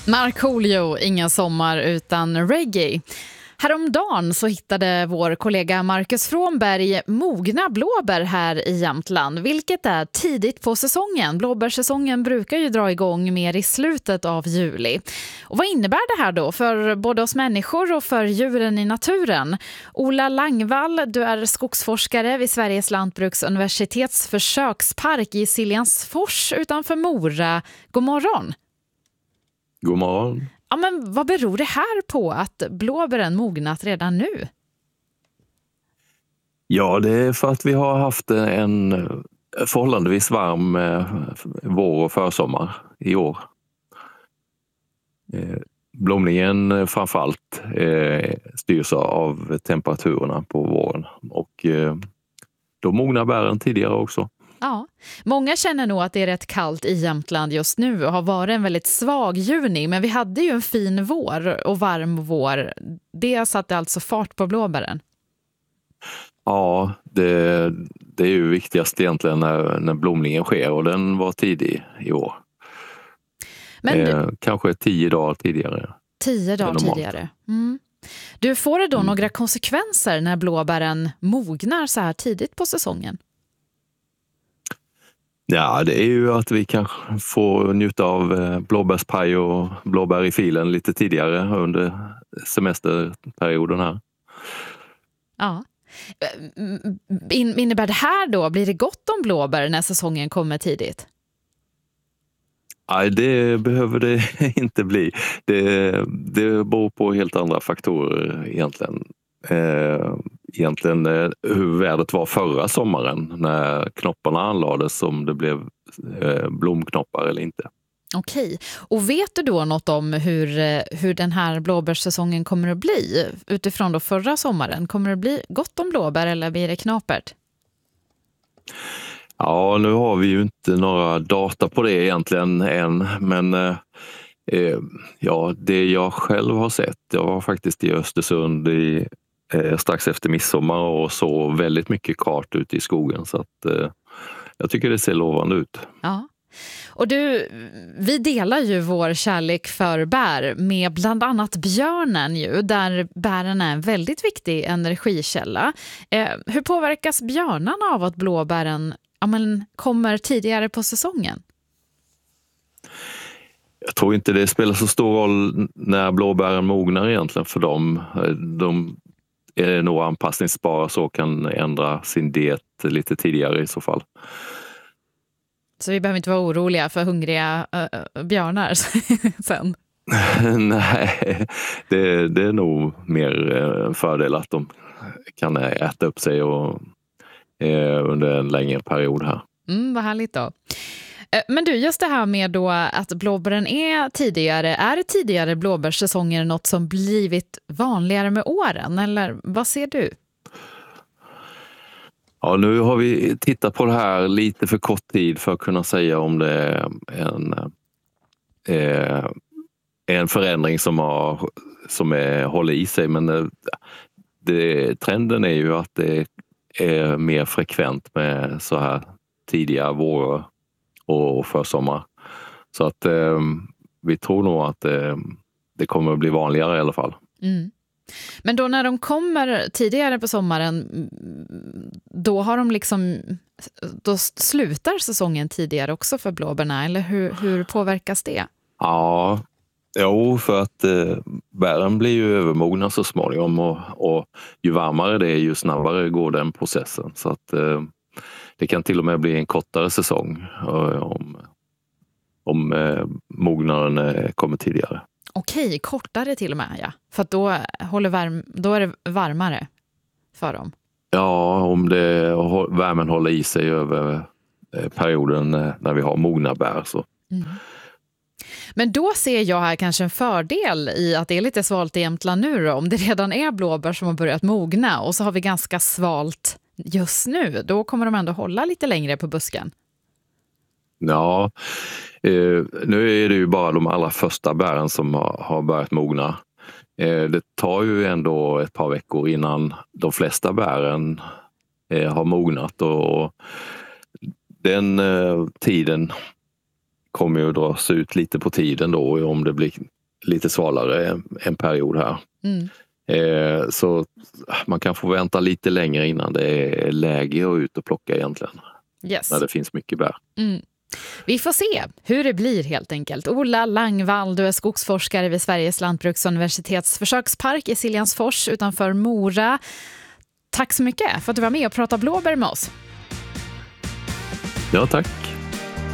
Markoolio, ingen sommar utan reggae. Häromdagen så hittade vår kollega Marcus Frånberg mogna blåbär här i Jämtland, vilket är tidigt på säsongen. Blåbärsäsongen brukar ju dra igång mer i slutet av juli. Och vad innebär det här då för både oss människor och för djuren i naturen? Ola Langvall, du är skogsforskare vid Sveriges lantbruksuniversitets försökspark i Siljansfors utanför Mora. God morgon! God morgon. Ja, men vad beror det här på att blåbären mognat redan nu? Ja, det är för att vi har haft en förhållandevis varm vår- och försommar i år. Blomningen framförallt styrs av temperaturerna på våren och då mognar bären tidigare också. Ja, många känner nog att det är rätt kallt i Jämtland just nu och har varit en väldigt svag juni, men vi hade ju en fin vår och varm vår. Det satte alltså fart på blåbären. Ja, det är ju viktigast egentligen när blomningen sker och den var tidig i år. Men kanske 10 dagar tidigare. 10 dagar tidigare. Mm. Du, får det då några konsekvenser när blåbären mognar så här tidigt på säsongen? Ja, det är ju att vi kanske får njuta av blåbärspaj och blåbär i filen lite tidigare under semesterperioden här. Ja. Innebär det här då, blir det gott om blåbär när säsongen kommer tidigt? Nej, det behöver det inte bli. Det beror på helt andra faktorer egentligen. Egentligen hur vädret var förra sommaren när knopparna anlades, om det blev blomknoppar eller inte. Okej, och vet du då något om hur den här blåbärssäsongen kommer att bli utifrån då förra sommaren? Kommer det bli gott om blåbär eller blir det knapert? Ja, nu har vi ju inte några data på det egentligen än, men ja, det jag själv har sett, jag var faktiskt i Östersund strax efter midsommar och så väldigt mycket klart ute i skogen, så att jag tycker det ser lovande ut. Ja. Och vi delar ju vår kärlek för bär med bland annat björnen ju, där bären är en väldigt viktig energikälla. Hur påverkas björnarna av att blåbären kommer tidigare på säsongen? Jag tror inte det spelar så stor roll när blåbären mognar egentligen för dem. De är nog anpassningsbara så kan ändra sin diet lite tidigare i så fall. Så vi behöver inte vara oroliga för hungriga björnar sen? Nej, det är nog mer en fördel att de kan äta upp sig under en längre period här. Vad härligt då. Men du, just det här med då att blåbären är tidigare blåbärssäsonger något som blivit vanligare med åren, eller vad ser du? Ja, nu har vi tittat på det här lite för kort tid för att kunna säga om det är en förändring som håller i sig, men trenden är ju att det är mer frekvent med så här tidiga vårar och försommar. Så att vi tror nog att det kommer att bli vanligare i alla fall. Mm. Men då när de kommer tidigare på sommaren, då har de då slutar säsongen tidigare också för blåbärna, eller hur påverkas det? Ja, för att bären blir ju övermogna så småningom och ju varmare det är ju snabbare går den processen. Så att det kan till och med bli en kortare säsong om mognaden kommer tidigare. Okej, kortare till och med, ja. För att då är det varmare för dem. Ja, om värmen håller i sig över perioden när vi har mogna bär så. Mm. Men då ser jag här kanske en fördel i att det är lite svalt i Jämtland nu då, om det redan är blåbär som har börjat mogna och så har vi ganska svalt just nu. Då kommer de ändå hålla lite längre på busken. Ja, nu är det ju bara de allra första bären som har börjat mogna. Det tar ju ändå ett par veckor innan de flesta bären har mognat och den tiden kommer ju att dras ut lite på tiden då om det blir lite svalare en period här. Så man kan få vänta lite längre innan det är läge att ut och plocka egentligen. Yes. När det finns mycket bär. Vi får se hur det blir helt enkelt. Ola Langvall, du är skogsforskare vid Sveriges lantbruksuniversitets försökspark i Siljansfors utanför Mora. Tack så mycket för att du var med och pratade blåbär med oss. Ja, tack.